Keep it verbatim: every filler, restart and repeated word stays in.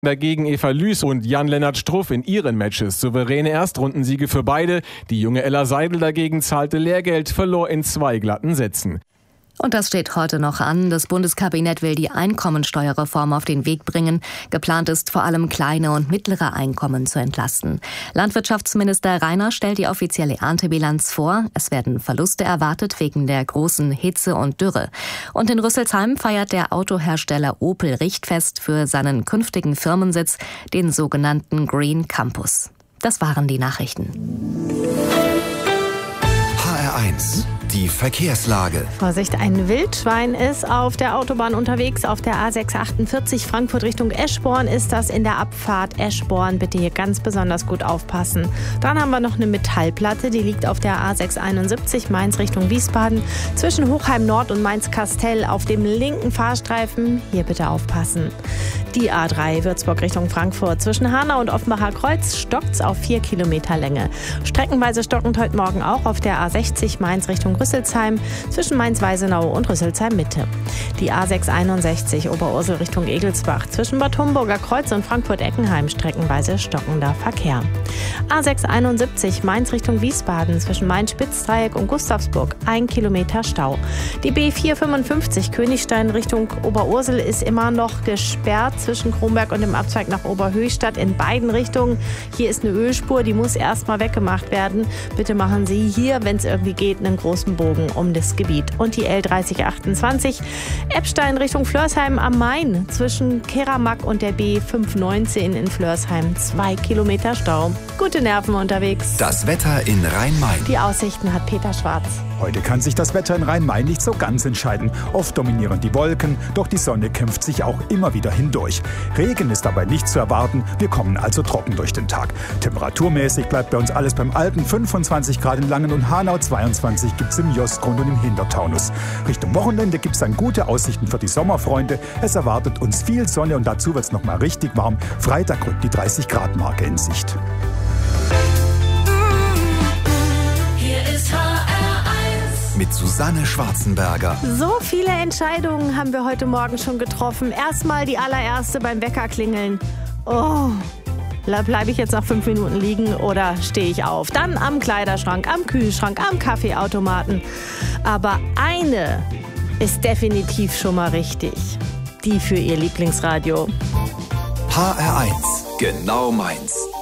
Dagegen Eva Lüß und Jan-Lennart Struff in ihren Matches souveräne Erstrundensiege für beide. Die junge Ella Seidel dagegen zahlte Lehrgeld, verlor in zwei glatten Sätzen. Und das steht heute noch an. Das Bundeskabinett will die Einkommensteuerreform auf den Weg bringen. Geplant ist vor allem kleine und mittlere Einkommen zu entlasten. Landwirtschaftsminister Reiner stellt die offizielle Erntebilanz vor. Es werden Verluste erwartet wegen der großen Hitze und Dürre. Und in Rüsselsheim feiert der Autohersteller Opel Richtfest für seinen künftigen Firmensitz, den sogenannten Green Campus. Das waren die Nachrichten. H R eins. Die Verkehrslage. Vorsicht, ein Wildschwein ist auf der Autobahn unterwegs. Auf der A sechs achtundvierzig Frankfurt Richtung Eschborn ist das in der Abfahrt Eschborn. Bitte hier ganz besonders gut aufpassen. Dann haben wir noch eine Metallplatte, die liegt auf der A sechs einundsiebzig Mainz Richtung Wiesbaden. Zwischen Hochheim Nord und Mainz-Kastel auf dem linken Fahrstreifen. Hier bitte aufpassen. Die A drei Würzburg Richtung Frankfurt. Zwischen Hanau und Offenbacher Kreuz stockt's auf vier Kilometer Länge. Streckenweise stockend heute Morgen auch auf der A sechzig Mainz Richtung Rüsselsheim zwischen Mainz-Weisenau und Rüsselsheim-Mitte. Die A sechs einundsechzig Oberursel Richtung Egelsbach zwischen Bad Homburger Kreuz und Frankfurt-Eckenheim streckenweise stockender Verkehr. A sechs einundsiebzig Mainz Richtung Wiesbaden zwischen Main-Spitzdreieck und Gustavsburg ein Kilometer Stau. Die B vier fünfundfünfzig Königstein Richtung Oberursel ist immer noch gesperrt zwischen Kronberg und dem Abzweig nach Oberhöchstadt in beiden Richtungen. Hier ist eine Ölspur, die muss erstmal weggemacht werden. Bitte machen Sie hier, wenn es irgendwie geht, einen großen Bogen um das Gebiet. Und die L dreißig achtundzwanzig Eppstein Richtung Flörsheim am Main zwischen Keramak und der B fünf neunzehn in Flörsheim zwei Kilometer Stau. Gute Nerven unterwegs. Das Wetter in Rhein-Main. Die Aussichten hat Peter Schwarz. Heute kann sich das Wetter in Rhein-Main nicht so ganz entscheiden. Oft dominieren die Wolken, doch die Sonne kämpft sich auch immer wieder hindurch. Regen ist dabei nicht zu erwarten, wir kommen also trocken durch den Tag. Temperaturmäßig bleibt bei uns alles beim alten, fünfundzwanzig Grad in Langen und Hanau, zweiundzwanzig gibt's im Jostgrund und im Hintertaunus. Richtung Wochenende gibt's dann gute Aussichten für die Sommerfreunde. Es erwartet uns viel Sonne und dazu wird's noch mal richtig warm. Freitag rückt die dreißig Grad Marke in Sicht. Mit Susanne Schwarzenberger. So viele Entscheidungen haben wir heute Morgen schon getroffen. Erstmal die allererste beim Wecker klingeln. Oh, bleibe ich jetzt nach fünf Minuten liegen oder stehe ich auf? Dann am Kleiderschrank, am Kühlschrank, am Kaffeeautomaten. Aber eine ist definitiv schon mal richtig. Die für Ihr Lieblingsradio. H R eins. Genau meins.